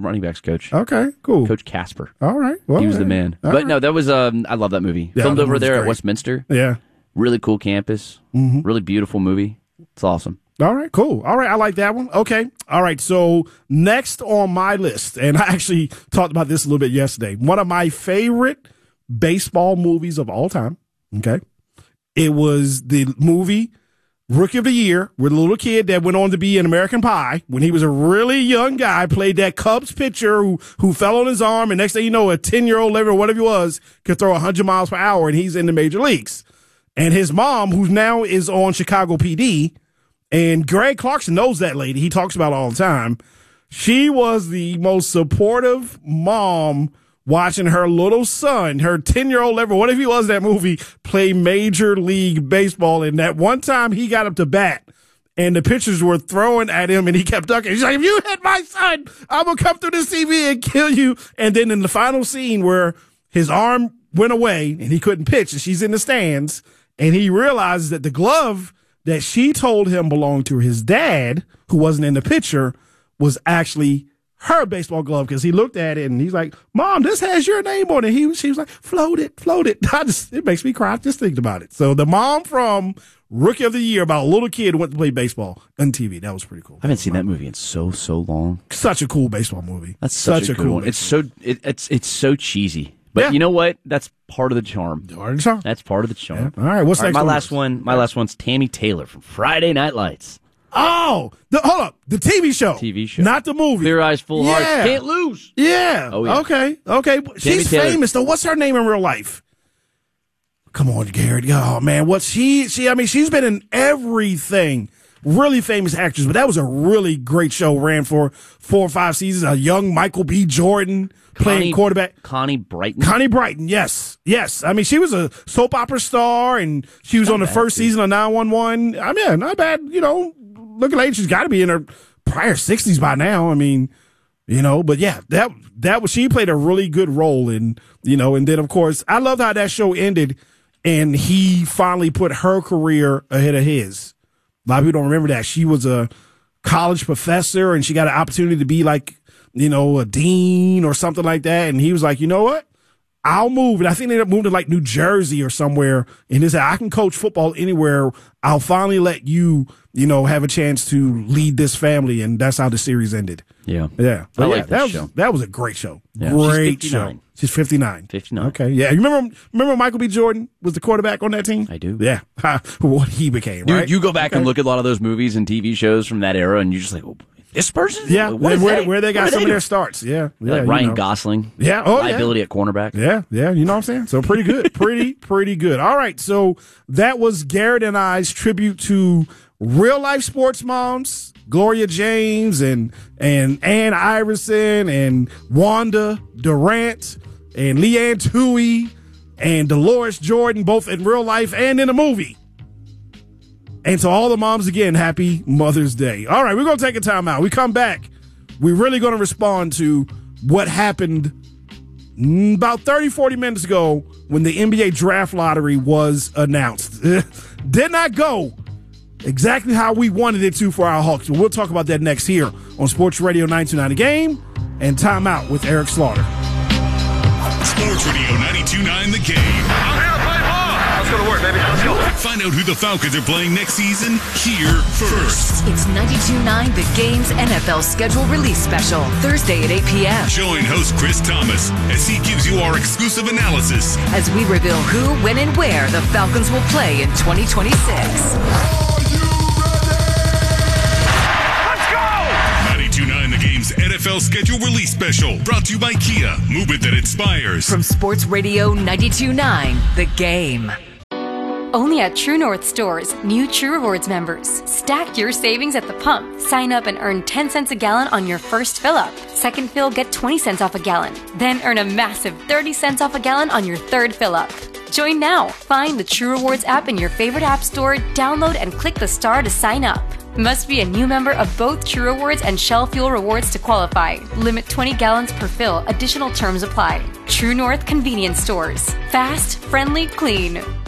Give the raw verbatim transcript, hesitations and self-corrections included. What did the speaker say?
running backs coach. Okay, cool. Coach Casper. All right. Well, he was the man. All but right. no, that was, um, I love that movie. Yeah, Filmed that over movie's there great. at Westminster. Yeah. Really cool campus. Mm-hmm. Really beautiful movie. It's awesome. All right, cool. All right, I like that one. Okay. All right, so next on my list, and I actually talked about this a little bit yesterday, one of my favorite baseball movies of all time, okay? It was the movie Rookie of the Year with a little kid that went on to be in American Pie when he was a really young guy, played that Cubs pitcher who, who fell on his arm, and next thing you know, a ten-year-old, eleven or whatever he was, could throw one hundred miles per hour, and he's in the major leagues. And his mom, who now is on Chicago P D, and Greg Clarkson knows that lady. He talks about it all the time. She was the most supportive mom watching her little son, her ten-year-old, ever, whatever he was in that movie, play Major League Baseball. And that one time he got up to bat, and the pitchers were throwing at him, and he kept ducking. He's like, if you hit my son, I'm going to come through this T V and kill you. And then in the final scene where his arm went away and he couldn't pitch, and she's in the stands, and he realizes that the glove that she told him belonged to his dad, who wasn't in the picture, was actually her baseball glove, because he looked at it and he's like, Mom, this has your name on it. He was, she was like, float it, float it. I just, it makes me cry just thinking about it. So the mom from Rookie of the Year about a little kid who went to play baseball on T V. That was pretty cool. I haven't seen that movie in so, so long. Such a cool baseball movie. That's such, such a, a good cool one. It's so, it, it's, it's so cheesy. But Yeah. you know what? That's part of the charm. Part of the charm. That's part of the charm. Yeah. All right, what's All right, next my on last yours? one. My last one's Tammy Taylor from Friday Night Lights. Oh, the, hold up. The T V show. T V show. Not the movie. Clear Eyes, Full Hearts. Yeah. Can't lose. Yeah. Oh, yeah. Okay. Okay. She's Taylor. famous though. What's her name in real life? Come on, Garrett. Oh man, what's she? She. I mean, she's been in everything. Really famous actress, but that was a really great show. Ran for four or five seasons. A young Michael B. Jordan playing Connie, quarterback. Connie Brighton. Connie Brighton, yes, yes. I mean, she was a soap opera star, and she was Not on the bad, first too. season of nine one one. I mean, not bad. You know, look at age. She's got to be in her prior sixties by now. I mean, you know, but yeah, that that was she played a really good role in, you know, and then of course I loved how that show ended, and he finally put her career ahead of his. A lot of people don't remember that she was a college professor, and she got an opportunity to be like, you know, a dean or something like that. And he was like, you know what? I'll move. And I think they ended up moving to like New Jersey or somewhere. And he said, I can coach football anywhere. I'll finally let you, you know, have a chance to lead this family. And that's how the series ended. Yeah. Yeah. I But like yeah, that that was, show. that was a great show. Yeah. She's Great fifty-nine. show. She's fifty-nine. fifty-nine. Okay. Yeah. You remember, remember Michael B. Jordan was the quarterback on that team? I do. Yeah. What he became, Dude, right? you go back Okay. and look at a lot of those movies and T V shows from that era, and you're just like, oh, this person? Yeah, What where, is where, that? where they got What are some they of their doing? starts. Yeah, yeah. Like you Ryan know. Gosling. Yeah, oh, yeah. Liability at cornerback. Yeah, yeah, you know what I'm saying? So pretty good. pretty, pretty good. All right, so that was Garrett and I's tribute to real life sports moms, Gloria James and and Ann Iverson and Wanda Durant and Leanne Tui and Dolores Jordan, both in real life and in a movie. And to all the moms again, happy Mother's Day. All right, we're going to take a time out. We come back. We're really going to respond to what happened about thirty, forty minutes ago when the N B A draft lottery was announced. Did not go exactly how we wanted it to for our Hawks. We'll talk about that next here on Sports Radio nine two nine The Game and Time Out with Eric Slaughter. Sports Radio ninety-two point nine The Game. I'm here to play ball. Let's go to work, baby. Let's go. Find out who the Falcons are playing next season here first. It's ninety-two point nine The Game's N F L schedule release special, Thursday at eight p.m. Join host Chris Thomas as he gives you our exclusive analysis. as we reveal who, when, and where the Falcons will play in twenty twenty-six. ninety-two point nine The Game's N F L schedule release special. Brought to you by Kia. Movement that inspires. From Sports Radio ninety-two point nine The Game. Only at True North stores, new True Rewards members. Stack your savings at the pump. Sign up and earn ten cents a gallon on your first fill up. Second fill, get twenty cents off a gallon. Then earn a massive thirty cents off a gallon on your third fill up. Join now. Find the True Rewards app in your favorite app store, download and click the star to sign up. Must be a new member of both True Rewards and Shell Fuel Rewards to qualify. Limit twenty gallons per fill. Additional terms apply. True North Convenience Stores. Fast, friendly, clean.